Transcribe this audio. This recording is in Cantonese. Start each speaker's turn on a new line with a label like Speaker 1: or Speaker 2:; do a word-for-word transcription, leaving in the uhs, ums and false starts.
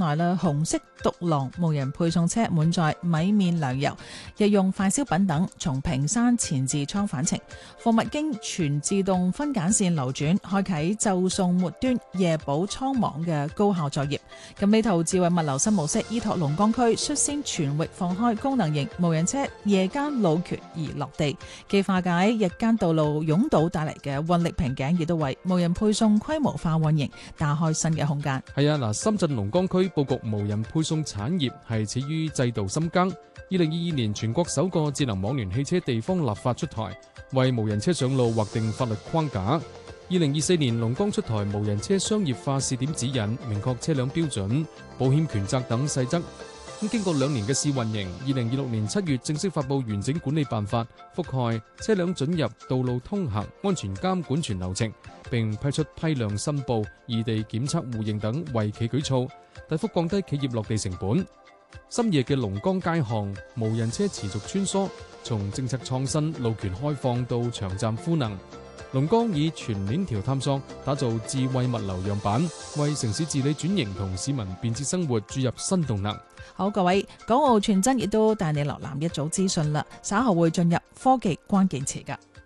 Speaker 1: 內啦，紅色獨狼無人配送車滿載米麵糧油、日用快消品等，從屏山前置倉返程，貨物經全自動分揀線流轉，開啟就送末端夜保倉網嘅高效作業。咁呢套智慧物流新模式，依託龍崗區率先全域放開功能型無人車夜間路權而落地，既化解日間道路擁堵帶嚟嘅運力瓶頸，亦都為無人配送規模化運營打開新嘅空間。
Speaker 2: 係啊，嗱，深圳龍崗區佈局無人配送產業係始於制度深耕。二零二二年全國首個智能網聯汽車地方立法出台，為無人車上路劃定法律框架。二零二四年龍崗出台無人車商業化試點指引，明確車輛標準、保險權責等細則。咁經過兩年嘅試運營，二零二六年七月正式發布完整管理辦法，覆蓋車輛准入、道路通行、安全監管全流程，並批出批量申報、異地檢測互認等惠企舉措，大幅降低企業落地成本。深夜嘅龍崗街巷，無人車持續穿梭，從政策創新、路權開放到場站賦能。龍崗以全鏈條探索，打造智慧物流樣板，為城市治理轉型同市民便捷生活注入新動能。
Speaker 1: 好，各位，港澳傳真亦都帶你瀏覽一組資訊啦，稍後會進入科技關鍵詞㗎。